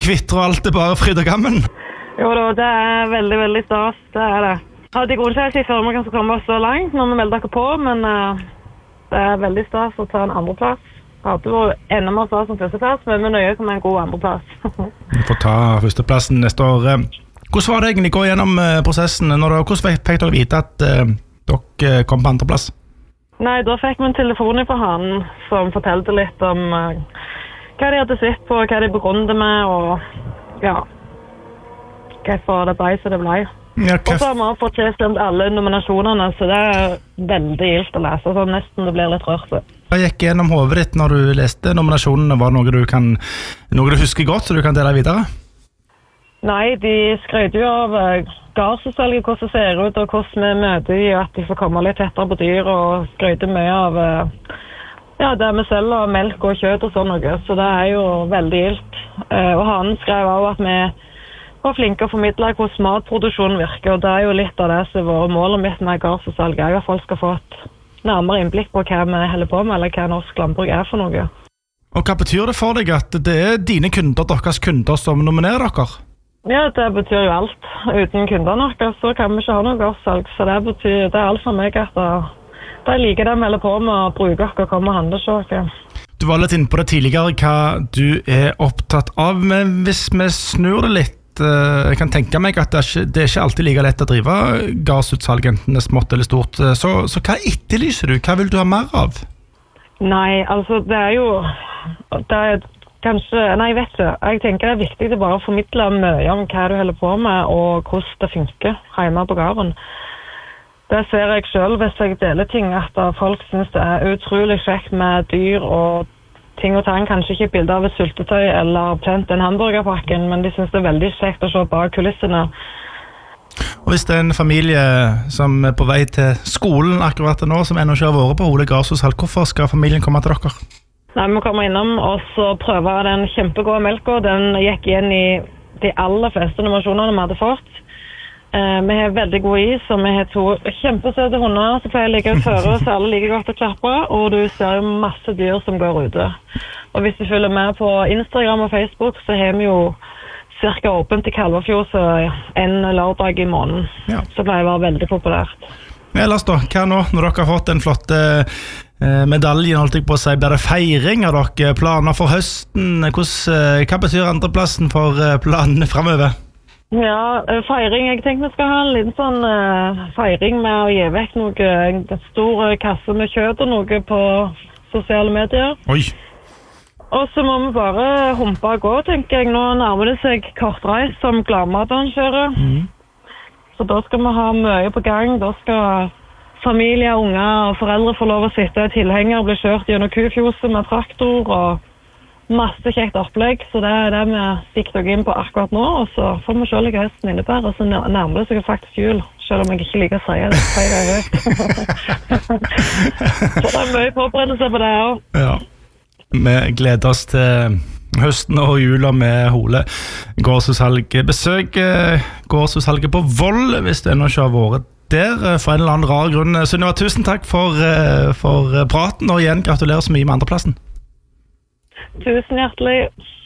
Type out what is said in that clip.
kvitter og alt bare fryd og gammen? Jo da, det veldig, veldig stas, det det. Hadde jeg grunn til før vi kan komme oss så langt når vi melder dere på, men det veldig stas å ta en andreplass. Hadde vært enda mer stas som førsteplass, men vi nøye kommer en god andreplass. Vi får ta førsteplassen neste år. Hvordan var det egentlig å gå gjennom prosessen? Hvordan fikk dere vite at dere kom på andreplass? Nei, da fikk vi en telefon fra han som fortalte litt om hva de hadde sett på, hva de begrunnet med, og ja, hvorfor det ble så det ble. Ja, og så har vi fått tilstemt alle nominasjonene, så det veldig gildt å lese, så nesten det blir litt rørt. Hva gikk gjennom hovedet ditt når du leste nominasjonene? Var det noe du husker godt, så du kan dele videre? Nei, de skrøt jo av gardsutsalget, hvordan det ser ut, og hvordan vi møter de, at de får komme litt tettere på dyr, og skrøter mye av det vi selger, melk og kjøtt og sånn noe, så det jo veldig gildt. Og han skrev også at vi var flinke å formidle hvordan matproduksjonen virker, og det jo litt av det som var målet mitt med gardsutsalget, at folk skal få et nærmere innblikk på hva vi holder på med, eller hva norsk landbruk for noe. Og hva betyr det for deg at det dine kunder, deres kunder, som nominerer dere? Ja, det betyr jo alt. Uten kundene deres så kan vi ikke ha noe gardsutsalg, så det betyr, det alt for meg at de liker det vi holder på med å bruke dere og komme og handle selv. Du var litt inne på det tidligere, hva du opptatt av, men hvis vi snur det litt, jeg kan tenke meg at det ikke alltid like lett å drive gardsutsalg, enten det smått eller stort. Så hva etterlyser du? Hva vil du ha mer av? Nei, altså det jo kanskje, nei jeg vet ikke. Jeg tenker det viktig å bare formidle mye om hva du holder på med og hvordan det funker hjemme på gården. Det ser jeg selv hvis jeg deler ting, at folk synes det utrolig kjekt med dyr og ting og tang, kanskje ikke bilder av et sultetøy eller plent en hamburgerpakken, men de synes det veldig kjekt å se bak kulissene. Og hvis det en familie som på vei til skolen akkurat nå, som ennå ikke har vært på Hole gardsutsalg, hvorfor skal familien komme til dere? Nei, vi kommer innom og så prøver den kjempegode melka. Den gikk igjen i de aller fleste nominasjonene vi hadde fått. Vi har veldig god is, og vi har 2 kjempesøte hunder som pleier å ligge ut føre, så alle liker godt å klappe, og du ser jo masse dyr som går ute. Og hvis du følger med på Instagram og Facebook, så har vi jo cirka åpent i Kalvafjord en lørdag i måneden. Ja. Så pleier det å være veldig populært. Men ellers da, hva nå, når dere har fått den flotte medaljen, holdt jeg på å si, blir det feiring av dere, planer for høsten? Hva betyr andreplassen for planene fremover? Ja, feiring. Jeg tenkte vi skal ha en liten sånn feiring med å gi vekk en stor kasse med kjøtt og noe på sosiale medier. Oi! Og så må vi bare humpe og gå, tenker jeg. Nå nærmer det seg kortreis som Gladmaten kjører. Så da skal vi ha mye på gang. Da skal familie, unger og foreldre få lov å sitte i tilhenger, bli kjørt gjennom kufjose med traktor og masse kjekt opplegg, så det det vi stikker dere inn på akkurat nå, og så får vi se hva høsten innebærer, og så nærmer det seg faktisk jul, selv om jeg ikke liker å si det høyt. Så det mye forberedelse på det også. Ja, vi gleder oss til høsten og jula med Hole gårdsutsalg. Besøk gårdsutsalget på Voll, hvis du ennå ikke har vært der, for en eller annen rar grunn. Sunniva, tusen takk for praten, og igjen gratulerer så mye med andreplassen. Tusen hjertelig.